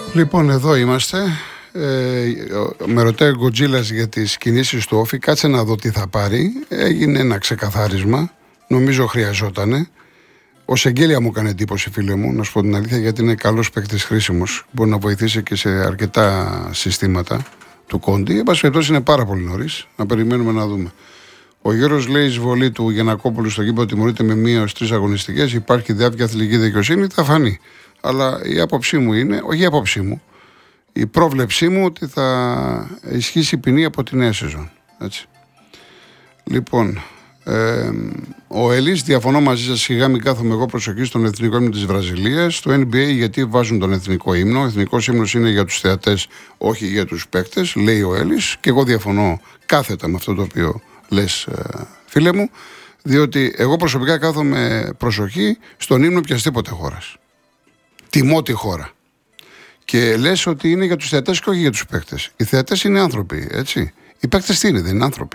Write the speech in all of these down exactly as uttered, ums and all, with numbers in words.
Λοιπόν, εδώ είμαστε. Ε, με ρωτάει ο Γκοτζίλας για τις κινήσεις του Όφη. Κάτσε να δω τι θα πάρει. Έγινε ένα ξεκαθάρισμα. Νομίζω χρειαζότανε. Ο Σεγγέλια μου έκανε εντύπωση, φίλε μου, να σου πω την αλήθεια, γιατί είναι καλός παίκτης, χρήσιμος. Μπορεί να βοηθήσει και σε αρκετά συστήματα του Κόντι. Εν πάση περιπτώσει, είναι πάρα πολύ νωρίς. Να περιμένουμε να δούμε. Ο Γιώργος λέει: η εισβολή του Γιαννακόπουλου στο γήπεδο τιμωρείται με μία έως τρεις αγωνιστικές. Υπάρχει διάβια αθλητική δικαιοσύνη. Θα φανεί. Αλλά η άποψή μου είναι, όχι η άποψή μου, η πρόβλεψή μου ότι θα ισχύσει ποινή από τη νέα σεζόν. Έτσι. Λοιπόν, ε, ο Ελής, διαφωνώ μαζί σας, σιγά μην κάθομαι εγώ προσοχή στον εθνικό ύμνο της Βραζιλίας. Στο N B A γιατί βάζουν τον εθνικό ύμνο. Ο εθνικός ύμνος είναι για τους θεατές, όχι για τους παίκτες, λέει ο Ελής. Και εγώ διαφωνώ κάθετα με αυτό το οποίο λες, ε, φίλε μου, διότι εγώ προσωπικά κάθομαι προσοχή στον ύμνο οποιασδήποτε χώρας. Τιμώ τη χώρα. Και λες ότι είναι για τους θεατές και όχι για τους παίκτες. Οι θεατές είναι άνθρωποι, έτσι. Οι παίκτες τι είναι, δεν είναι άνθρωποι.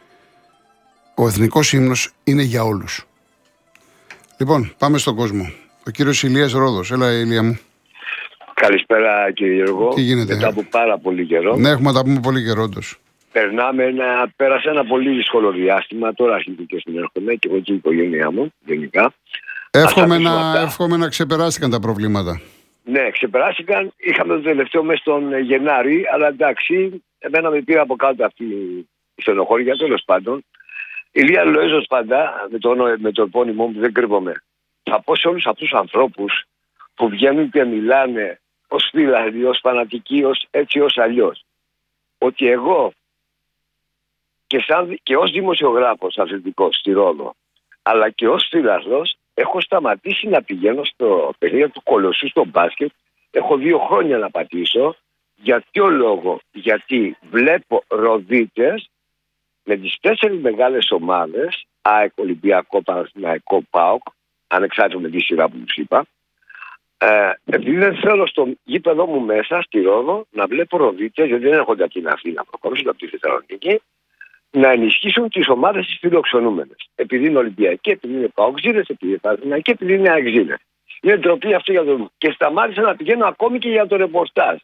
Ο εθνικός ύμνος είναι για όλους. Λοιπόν, πάμε στον κόσμο. Ο κύριος Ηλίας Ρόδος. Έλα, Ηλία μου. Καλησπέρα, κύριε Γιώργο. Τι γίνεται? Μετά από πάρα πολύ καιρό. Ναι, έχουμε να τα πούμε πολύ καιρό, όντως. Περνάμε ένα, πέρασε ένα πολύ δύσκολο διάστημα. Τώρα αρχίζει και συνέρχομαι και εγώ και η οικογένειά μου, γενικά. Εύχομαι να, εύχομαι να ξεπεράστηκαν τα προβλήματα. Ναι, ξεπεράστηκαν. Είχαμε το τελευταίο μέσα στον Γενάρη, αλλά εντάξει, εμένα με πήρε από κάτω αυτή η στενοχώρια, τέλος πάντων. Ηλία Λοέζος πάντα, με το, με το επώνυμό μου, δεν κρύβομαι. Θα πω σε όλους αυτούς τους ανθρώπους που βγαίνουν και μιλάνε ως φίλοι, ως φανατικοί, ως έτσι, ως αλλιώς, ότι εγώ και, σαν, και ως δημοσιογράφος αθλητικός στη Ρόδο, αλλά και ως φίλαθλος, έχω σταματήσει να πηγαίνω στο παιχνίδι του Κολοσσού στο μπάσκετ. Έχω δύο χρόνια να πατήσω. Για ποιο λόγο? Γιατί βλέπω ροδίτες με τις τέσσερις μεγάλες ομάδες, ΑΕΚ, Ολυμπιακό, Παναθηναϊκό, ΠΑΟΚ, ανεξάρτητα με τη σειρά που τους είπα, ε, επειδή δεν θέλω στο γήπεδο μου μέσα, στη Ρόδο, να βλέπω ροδίτες, γιατί δεν έρχονται από την Αθήνα, να προχωρήσουν από τη Θεσσαλονίκη, να ενισχύσουν τις ομάδες τις φιλοξενούμενες. Επειδή είναι Ολυμπιακοί, επειδή είναι Παοξίδες, επειδή είναι Παναθηναϊκοί, επειδή είναι Αεξίδες. Είναι ντροπή αυτό για το. Και σταμάτησα να πηγαίνω ακόμη και για το ρεπορτάζ.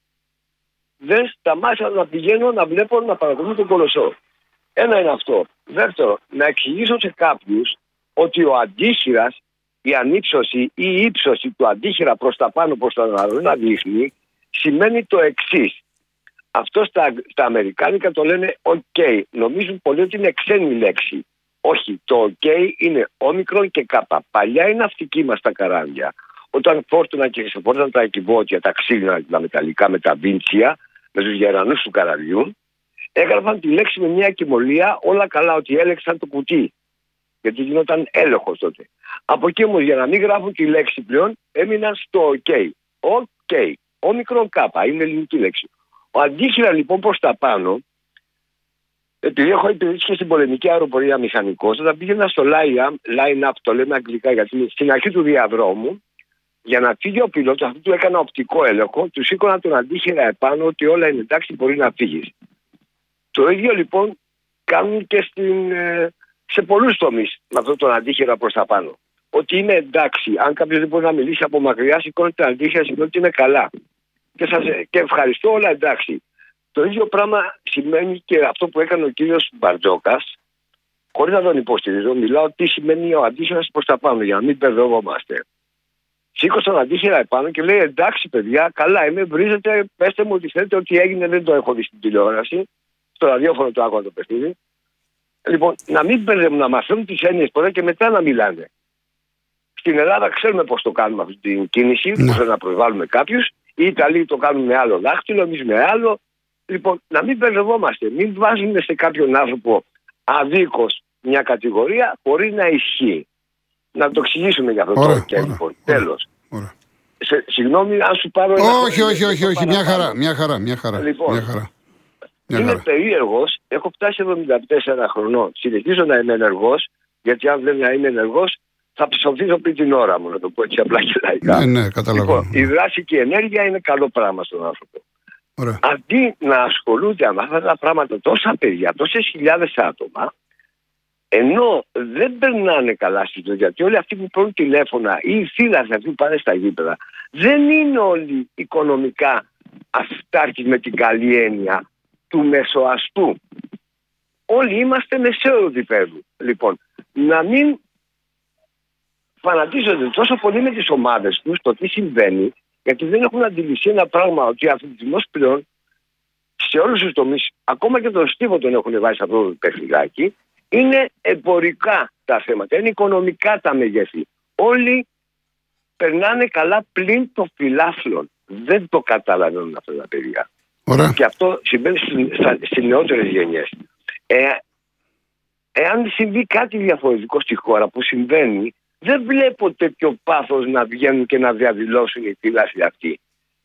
Δεν σταμάτησα να πηγαίνω να βλέπω, να παρακολουθώ τον Κολοσσό. Ένα είναι αυτό. Δεύτερο, να εξηγήσω σε κάποιους ότι ο αντίχειρας, η ανύψωση ή η ύψωση του αντίχειρα προς τα πάνω, προς τα να, να δείχνει, σημαίνει το εξής. Αυτό στα, στα αμερικάνικα το λένε OK. Νομίζουν πολλοί ότι είναι ξένη λέξη. Όχι, το OK είναι όμικρον και κάπα. Παλιά είναι ναυτική μας τα καράβια. Όταν φόρτωναν και ξεφόρτωναν τα εκκιβώτια, τα ξύλινα, τα μεταλλικά με τα βίντσια, με τους γερανούς του καραβιού, έγραφαν τη λέξη με μια κοιμωλία, όλα καλά, ότι έλεξαν το κουτί. Γιατί γινόταν έλεγχος τότε. Από εκεί όμως, για να μην γράφουν τη λέξη πλέον, έμειναν στο OK. OK. Όμικρον κάπα. Είναι ελληνική λέξη. Ο αντίχειρα λοιπόν προς τα πάνω, επειδή έχω υπηρετήσει και στην πολεμική αεροπορία μηχανικός, όταν πήγαινα στο line-up, το λέμε αγγλικά, γιατί στην αρχή του διαδρόμου, για να φύγει ο πιλότος, αυτό του έκανα οπτικό έλεγχο, του σήκωνα τον αντίχειρα επάνω, ότι όλα είναι εντάξει, μπορεί να φύγεις. Το ίδιο λοιπόν κάνουν και στην, σε πολλούς τομείς με αυτόν τον αντίχειρα προς τα πάνω. Ότι είναι εντάξει, αν κάποιος δεν μπορεί να μιλήσει από μακριά, σηκώνει τον αντίχειρα, σημαίνει ότι είναι καλά. Και, σας, και ευχαριστώ, όλα εντάξει. Το ίδιο πράγμα σημαίνει και αυτό που έκανε ο κύριος Μπαρτζόκας, χωρίς να τον υποστηρίζω, μιλάω τι σημαίνει ο αντίχειρας προς τα πάνω, για να μην μπερδευόμαστε. Σήκωσε τον αντίχειρα επάνω και λέει: εντάξει, παιδιά, καλά είμαι, βρίζετε, πέστε μου ότι θέλετε, ότι έγινε, δεν το έχω δει στην τηλεόραση. Στο ραδιόφωνο το άκουγα το παιχνίδι. Λοιπόν, να μην μπερδεύουν, να μαθαίνουν τις έννοιες πρώτα και μετά να μιλάνε. Στην Ελλάδα ξέρουμε πώς το κάνουμε αυτή την κίνηση, πώς να προσβάλλουμε κάποιους. Οι Ιταλοί το κάνουν με άλλο δάχτυλο, εμείς με άλλο. Λοιπόν, να μην μπερδευόμαστε. Μην βάζουμε σε κάποιον άνθρωπο αδίκως μια κατηγορία χωρίς να ισχύει. Να το εξηγήσουμε για αυτό το λοιπόν. Τέλος. Σε, συγγνώμη, αν σου πάρω. Όχι, ένα... όχι, όχι, όχι, όχι. Μια χαρά, μια χαρά, μια χαρά. Λοιπόν, μια χαρά. Μια είμαι χαρά. περίεργος, έχω φτάσει εβδομήντα τέσσερα χρονών. Συνεχίζω να είμαι ενεργός, γιατί αν δεν είμαι ενεργός, θα ψοφήσω πριν την ώρα μου, να το πω έτσι απλά και λαϊκά. Ναι, ναι, καταλαβαίνω. Λοιπόν, η δράση και η ενέργεια είναι καλό πράγμα στον άνθρωπο. Ωραία. Αντί να ασχολούνται με αυτά τα πράγματα τόσα παιδιά, τόσες χιλιάδες άτομα, ενώ δεν περνάνε καλά στη ζωή, γιατί όλοι αυτοί που παίρνουν τηλέφωνα ή οι φίλοι αυτοί που πάνε στα γήπεδα, δεν είναι όλοι οικονομικά αυτάρκης με την καλή έννοια του μεσοαστού. Όλοι είμαστε μεσαίου επίπεδου. Λοιπόν, να μην φανατίζονται τόσο πολύ με τις ομάδες τους το τι συμβαίνει, γιατί δεν έχουν αντιληφθεί ένα πράγμα, ότι αθλητισμός πλέον σε όλους τους τομείς, ακόμα και τον Στίβο τον έχουν βάζει σε αυτό το παιχνιδάκι, είναι εμπορικά τα θέματα, είναι οικονομικά τα μεγέθη. Όλοι περνάνε καλά πλην των φιλάθλων. Δεν το καταλαβαίνουν αυτά τα παιδιά. Ωραία. Και αυτό συμβαίνει στις νεότερες γενιές. Ε, εάν συμβεί κάτι διαφορετικό στη χώρα που συμβαίνει, δεν βλέπω τέτοιο πάθος να βγαίνουν και να διαδηλώσουν οι φίλαθλοι αυτοί.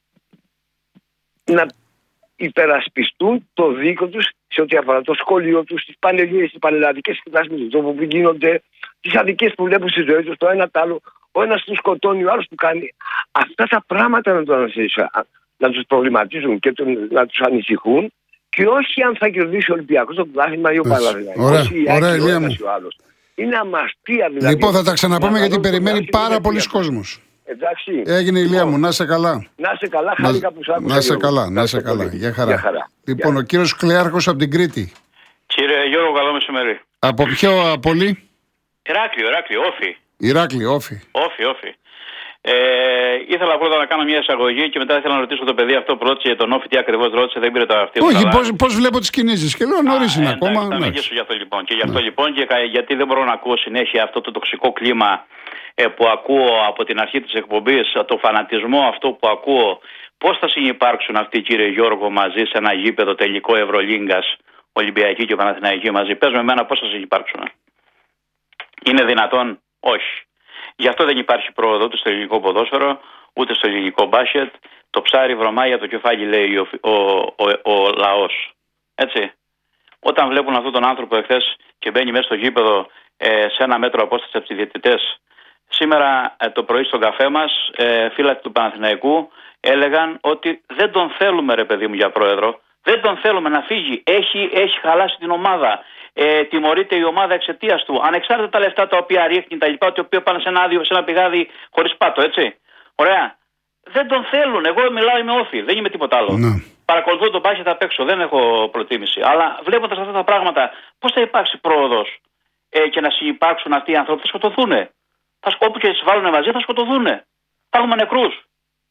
Να υπερασπιστούν το δίκο τους σε ό,τι αφορά το σχολείο τους, τις πανελλήνιες, τις πανελλαδικές εκδάσεις με τον τρόπο που γίνονται, τις αδικίες που βλέπουν στη ζωή τους, το ένα τ' άλλο, ο ένας τους σκοτώνει, ο άλλος του κάνει. Αυτά τα πράγματα να, το να τους προβληματίζουν και τον, να τους ανησυχούν, και όχι αν θα κερδίσει ο Ολυμπιακός το πρωτάθλημα ή ο Παναθηναϊκός. Ωραία, ωραία, Ηλία μου. Είναι αμαστία δηλαδή. Λοιπόν, θα τα ξαναπούμε γιατί περιμένει πάρα πολλοί κόσμος. Εντάξει. Έγινε, Ηλία μου, να είσαι καλά. Να είσαι καλά, χάρηκα που σ' άκουσα. Να είσαι καλά, να είσαι καλά. Για χαρά. χαρά. Λοιπόν, ο κύριος Κλέαρχος από την Κρήτη. Κύριε Γιώργο, καλό μεσημέρι. Από ποιο απολύ? Ηράκλειο, Ηράκλειο, Όφη. Ηράκλειο, Όφη. Όφη, Όφη. Ε, ήθελα πρώτα να κάνω μια εισαγωγή και μετά ήθελα να ρωτήσω το παιδί αυτό που ρώτησε τον Όφη, τι ακριβώς ρώτησε, δεν πήρε το αυτή. Όχι, πώς, πώς βλέπω τις κινήσεις. Και λέω νωρίς είναι ακόμα. Θα μιλήσω για αυτό λοιπόν. Και γι' αυτό ναι. λοιπόν, και γιατί δεν μπορώ να ακούω συνέχεια αυτό το τοξικό κλίμα ε, που ακούω από την αρχή της εκπομπής, το φανατισμό αυτό που ακούω. Πώς θα συνυπάρξουν αυτοί, κύριε Γιώργο, μαζί σε ένα γήπεδο τελικό Ευρωλίγκας, Ολυμπιακή και Παναθηναϊκή μαζί? Πες με εμένα πώς θα συνυπάρξουν. Είναι δυνατόν? Όχι. Γι' αυτό δεν υπάρχει πρόοδο ούτε στο ελληνικό ποδόσφαιρο, ούτε στο ελληνικό μπάσκετ. Το ψάρι βρωμάει για το κεφάλι, λέει ο, ο, ο, ο λαός. Έτσι. Όταν βλέπουν αυτόν τον άνθρωπο εχθές και μπαίνει μέσα στο γήπεδο ε, σε ένα μέτρο απόσταση από τους διαιτητές. Σήμερα ε, το πρωί στον καφέ μας, ε, φίλοι του Παναθηναϊκού έλεγαν ότι δεν τον θέλουμε, ρε παιδί μου, για πρόεδρο. Δεν τον θέλουμε να φύγει. Έχει, έχει χαλάσει την ομάδα. Ε, τιμωρείται η ομάδα εξαιτίας του. Ανεξάρτητα τα λεφτά τα οποία ρίχνει, τα λοιπά, τα οποία πάνε σε ένα άδειο, σε ένα πηγάδι χωρίς πάτο, έτσι. Ωραία. Δεν τον θέλουν. Εγώ μιλάω, είμαι Όφη. Δεν είμαι τίποτα άλλο. Ναι. Παρακολουθώ τον μπάσκετ απ' έξω. Δεν έχω προτίμηση. Αλλά βλέποντας αυτά τα πράγματα, πώς θα υπάρξει πρόοδος ε, και να συνυπάρξουν αυτοί οι άνθρωποι? Θα σκοτωθούν. Θα, όπου και τις βάλουν μαζί θα σκοτωθούν. Θα έχουμε νεκρούς.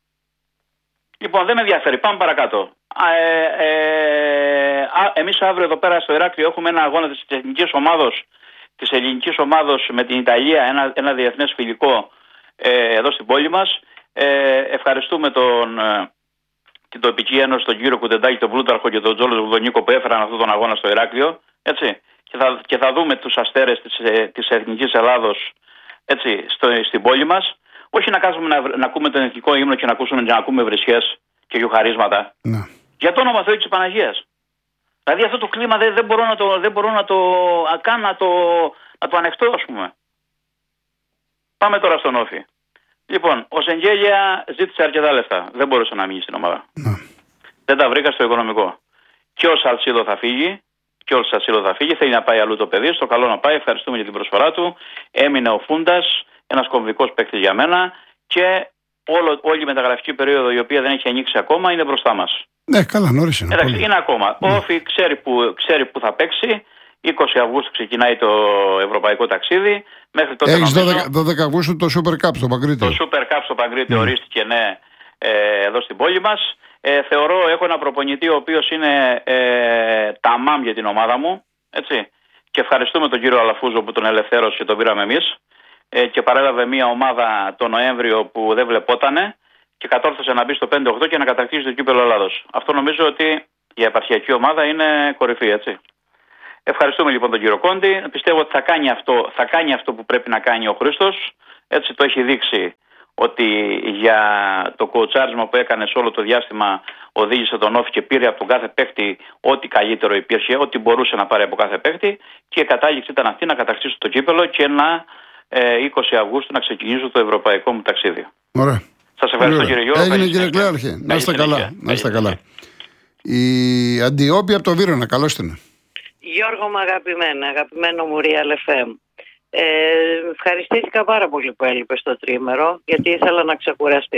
Λοιπόν, δεν με ενδιαφέρει. Πάμε παρακάτω. Ε, ε, εμείς αύριο εδώ πέρα στο Ηράκλειο έχουμε ένα αγώνα της εθνικής ομάδος, της ελληνικής ομάδος με την Ιταλία, ένα, ένα διεθνές φιλικό ε, εδώ στην πόλη μας. Ε, ευχαριστούμε τον, ε, την τοπική ένωση, τον κύριο Κουτεντάκη, τον Πλούταρχο και τον Τζόλο Βουδονίκο που έφεραν αυτόν τον αγώνα στο Ηράκλειο. Έτσι. Και, θα, και θα δούμε τους αστέρες της, της εθνικής Ελλάδος, έτσι, στο, στην πόλη μας. Όχι να κάτσουμε να, να ακούμε τον εθνικό ύμνο και να, ακούσουμε, να ακούμε βρισχές και γιουχαρίσματα. Ναι. Για το όνομα Θεού της Παναγίας. Δηλαδή αυτό το κλίμα δεν, δεν μπορώ να το, δεν μπορώ να το, καν να το, να το ανεχτώ, ας πούμε. Πάμε τώρα στον Όφη. Λοιπόν, ο Σεγγέλια ζήτησε αρκετά λεφτά. Δεν μπορούσε να μείνει στην ομάδα. Ναι. Δεν τα βρήκα στο οικονομικό. Και ο Σαλσίδο θα φύγει. Και ο Σαλσίδο θα φύγει. Θέλει να πάει αλλού το παιδί. Στο καλό να πάει. Ευχαριστούμε για την προσφορά του. Έμεινε ο Φούντας. Ένας κομβικός παίκτης για μένα. Και όλο, όλη η μεταγραφική περίοδο, η οποία δεν έχει ανοίξει ακόμα, είναι μπροστά μας. Ναι, καλά, νωρίς είναι. Εντάξει, είναι ακόμα. Ναι. Ο Όφη ξέρει που, ξέρει που θα παίξει. είκοσι Αυγούστου ξεκινάει το ευρωπαϊκό ταξίδι. Μέχρι τότε έχεις νομίζω, δώδεκα Αυγούστου το Super Cup στο Παγκρίτιο. Το Super Cup στο Παγκρίτιο mm. ορίστηκε, ναι, ε, εδώ στην πόλη μας. Ε, θεωρώ, έχω ένα προπονητή ο οποίος είναι ε, ταμάμ για την ομάδα μου. Έτσι. Και ευχαριστούμε τον κύριο Αλαφούζο που τον ελευθέρωσε και τον πήραμε εμείς. Ε, και παρέλαβε μια ομάδα το Νοέμβριο που δεν βλεπότανε και κατόρθωσε να μπει στο πέντε οκτώ και να κατακτήσει το κύπελλο Ελλάδος. Αυτό νομίζω ότι η επαρχιακή ομάδα είναι κορυφή, έτσι. Ευχαριστούμε λοιπόν τον κύριο Κόντι. Πιστεύω ότι θα κάνει αυτό, θα κάνει αυτό που πρέπει να κάνει ο Χρήστος. Έτσι το έχει δείξει ότι για το κοουτσάρισμα που έκανε σε όλο το διάστημα οδήγησε τον Όφη και πήρε από τον κάθε παίκτη ό,τι καλύτερο υπήρχε, ό,τι μπορούσε να πάρει από κάθε παίκτη και η κατάληξη ήταν αυτή να κατακτήσω το κύπελλο και να ε, είκοσι Αυγούστου να ξεκινήσω το ευρωπαϊκό μου ταξίδι. Ωραία. Σας ευχαριστώ κύριε Γιώργο. Έγινε κύριε Κλέαρχε. Να είστε καλά. Να είστε καλά. Η Αντιόπη από το Βύρωνα, καλώς την. Γιώργο μου αγαπημένα, αγαπημένο μου Real εφ εμ. Ε, ευχαριστήθηκα πάρα πολύ που έλειπες στο τρίμερο, γιατί ήθελα να ξεκουραστείς.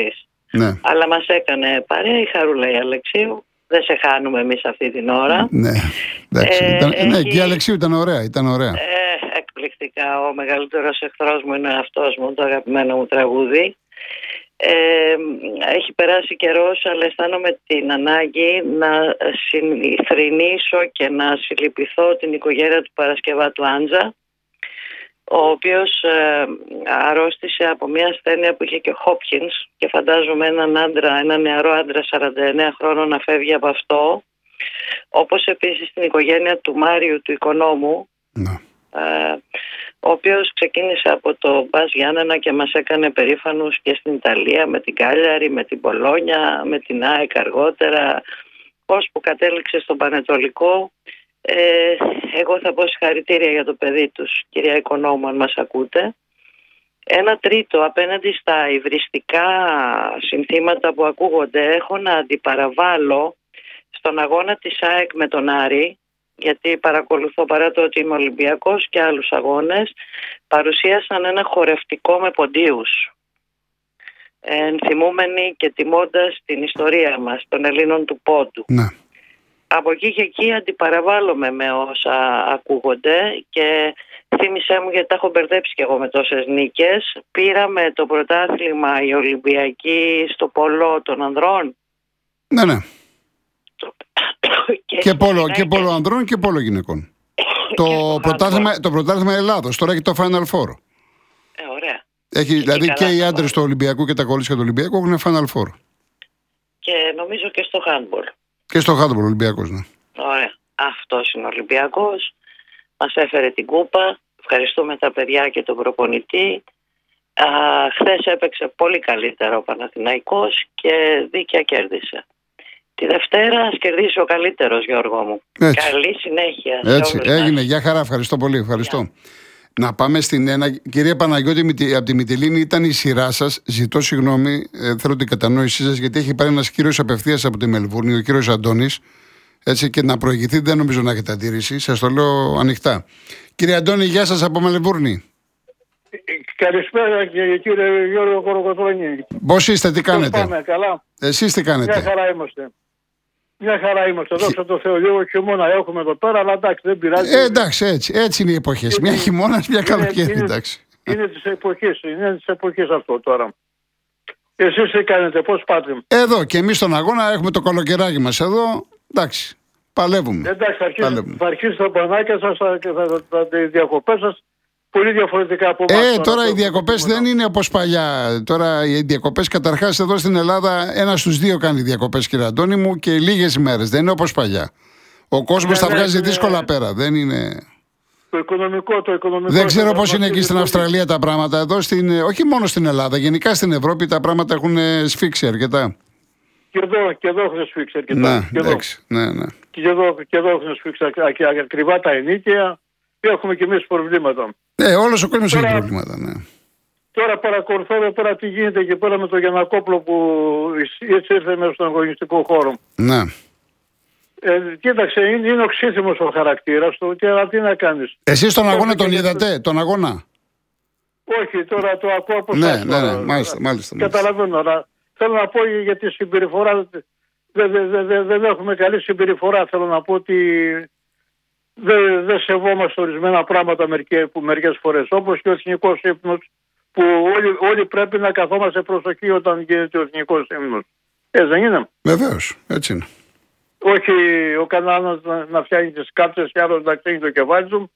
Ναι. Αλλά μας έκανε παρέα η Χαρούλα η Αλεξίου. Δεν σε χάνουμε εμείς αυτή την ώρα. Ναι, εντάξει. Ε, ήταν, έχει... ναι, και η Αλεξίου ήταν ωραία. Ήταν ωραία. Ε, εκπληκτικά. Ο μεγαλύτερος εχθρός μου είναι αυτός μου, το αγαπημένο μου τραγούδι. Ε, έχει περάσει καιρός, αλλά αισθάνομαι την ανάγκη να συνηθρηνήσω και να συλληπιθώ την οικογένεια του Παρασκευάτου Άντζα, ο οποίος ε, αρρώστησε από μια ασθένεια που είχε και ο Χόπκινς, και φαντάζομαι έναν άντρα, ένα νεαρό άντρα σαράντα εννέα χρόνων να φεύγει από αυτό, όπως επίσης την οικογένεια του Μάριου του Οικονόμου, Ναι. ε, ο οποίος ξεκίνησε από το Μπας Γιάννενα και μας έκανε περήφανους και στην Ιταλία με την Κάλιαρη, με την Πολόνια, με την ΑΕΚ αργότερα, ώσπου κατέληξε στον Πανετολικό. Ε, εγώ θα πω συγχαρητήρια για το παιδί τους, κυρία Οικονόμου, αν μας ακούτε. Ένα τρίτο, απέναντι στα υβριστικά συνθήματα που ακούγονται, έχω να αντιπαραβάλω στον αγώνα της ΑΕΚ με τον Άρη, γιατί παρακολουθώ, παρά το ότι είμαι Ολυμπιακός, και άλλους αγώνες, παρουσίασαν ένα χορευτικό με ποντίους, ενθυμούμενοι και τιμώντας την ιστορία μας, των Ελλήνων του πόντου. Ναι. Από εκεί και εκεί αντιπαραβάλλομαι με όσα ακούγονται και θύμισέ μου, γιατί τα έχω μπερδέψει και εγώ με τόσες νίκες. Πήραμε το πρωτάθλημα η Ολυμπιακή στο πόλο των ανδρών. Ναι, ναι. και, Και πόλο, και πόλο ανδρών και πόλο γυναικών. το, πρωτάθλημα, το πρωτάθλημα Ελλάδος. Τώρα έχει το Final Four. Ε, ωραία. Έχει, Και δηλαδή και, καλά οι το άντρες βάλω. του Ολυμπιακού και τα κορίτσια του Ολυμπιακού έχουν Final Four. Και νομίζω και στο handball. Και στο handball Ολυμπιακός, ναι. Ωραία. Αυτός είναι ο Ολυμπιακός. Μας έφερε την κούπα. Ευχαριστούμε τα παιδιά και τον προπονητή. Α, χθες έπαιξε πολύ καλύτερα ο Παναθηναϊκός και δίκαια κέρδισε. Τη Δευτέρα ας κερδίσει ο καλύτερος, Γιώργο μου. Έτσι. Καλή συνέχεια. σε Έτσι, όλους μας. έγινε. Γεια χαρά, ευχαριστώ πολύ. Ευχαριστώ. Να πάμε στην ένα. Κυρία Παναγιώτη, Μητι- από τη Μυτιλήνη ήταν η σειρά σας. Ζητώ συγγνώμη, ε, θέλω την κατανόησή σας, γιατί έχει πάρει ένας κύριος απευθείας από τη Μελβούρνη, ο κύριος Αντώνης. Έτσι, και να προηγηθεί δεν νομίζω να έχετε αντίρρηση. Σας το λέω ανοιχτά. Κύριε Αντώνη, γεια σας από Μελβούρνη. Καλησπέρα και κύριε Γιώργο Κοροκοτρώνη. Πώς είστε, τι Πώς κάνετε? πάμε, καλά. Εσείς τι Μια κάνετε? χαρά είμαστε. Μια χαρά είμαστε. Δόξα τω Θεώ, λίγο χειμώνα έχουμε εδώ πέρα, αλλά εντάξει, δεν πειράζει. Ε, εντάξει, έτσι, έτσι είναι οι εποχές. Μια χειμώνας, μια καλοκαίρι, είναι, εντάξει. είναι της εποχής, είναι της εποχής αυτό τώρα. Εσείς τι κάνετε, πώς πάτε? Εδώ και εμείς στον αγώνα έχουμε το καλοκαιράκι μας εδώ. Εντάξει, παλεύουμε. Εντάξει, θα αρχίσει, Παλεύουμε. θα αρχίσει τα πανάκια σας και θα, θα, θα, θα, οι διακοπές σας πολύ διαφορετικά από εμάς. Ε, τώρα οι το- διακοπές δεν είναι όπως παλιά. Τώρα οι διακοπές, καταρχάς εδώ στην Ελλάδα, ένα στους δύο κάνει διακοπές, κύριε Αντώνη μου, και λίγες ημέρες. Δεν είναι όπως παλιά. Ο κόσμος Ναι, τα ναι, βγάζει ναι. δύσκολα πέρα. Δεν είναι. Το οικονομικό, το οικονομικό. Δεν ξέρω το- πώς το- είναι το- εκεί στην το- Αυστραλία τα πράγματα. Εδώ, στην, όχι μόνο στην Ελλάδα, γενικά στην Ευρώπη τα πράγματα έχουν ε, σφίξει αρκετά. Και εδώ, και εδώ έχουν σφίξει αρκετά. Ναι, Και εδώ. εντάξει. Ναι, ναι. Και εδώ, και εδώ έχουν σφίξει ακ- και ακριβά τα ενίκαια και έχουμε και εμείς προβλήματα. Ε, όλος ο κόσμος έχει Τώρα- προβλήματα. Ναι. Τώρα παρακολουθώ εδώ πέρα τι γίνεται και πέρα με τον Γιαννακόπλο που έτσι ήρθε μέσα στον αγωνιστικό χώρο. Ναι. Ε, κοίταξε, είναι, είναι οξύθυμος ο χαρακτήρας του και αλλά τι να κάνεις. Εσείς τον αγώνα τον και- είδατε, τον αγώνα? Όχι, τώρα το ακούω από Ναι, εσάς ναι, τώρα. ναι, μάλιστα, μάλιστα. μάλιστα. Καταλαβαίνω, αλλά θέλω να πω για τη συμπεριφορά. Δεν δε, δε, δε, δεν έχουμε καλή συμπεριφορά. Θέλω να πω ότι δεν δε σεβόμαστε ορισμένα πράγματα μερικές, που μερικές φορές. Όπως και ο εθνικός ύμνος, που όλοι, όλοι πρέπει να καθόμαστε προσοχή όταν γίνεται ο εθνικός ύμνος. Ε, δεν είναι. Βεβαίως, έτσι είναι. Όχι ο κανένας να, να φτιάχνει τις κάψες και άλλος να ξύνει το κεφάλι του.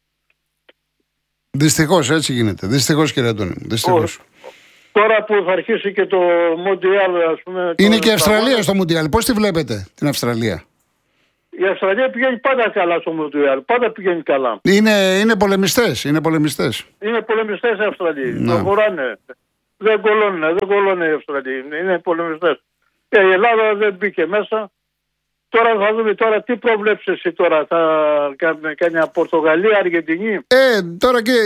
Δυστυχώς έτσι γίνεται. Δυστυχώς, κύριε Αντώνη μου. Δυστυχώς. Τώρα που θα αρχίσει και το Μοντιάλ, ας πούμε. Είναι το- και η Αυστραλία το- στο Μουντιάλ. Πώς τη βλέπετε την Αυστραλία? Η Αυστραλία πηγαίνει πάντα καλά στο Μοντιάλ. Πάντα πηγαίνει καλά. Είναι, είναι πολεμιστές. Είναι πολεμιστές. Είναι πολεμιστές οι Αυστραλοί. Ναι. Το χωράνε. Δεν κολώνουν, δεν κολώνουν οι Αυστραλοί. Είναι πολεμιστές. Ε, η Ελλάδα δεν μπήκε μέσα. Τώρα θα δούμε τώρα τι προβλέψεις εσύ τώρα. Θα κάνει μια Πορτογαλία, Αργεντινή. Ε, τώρα και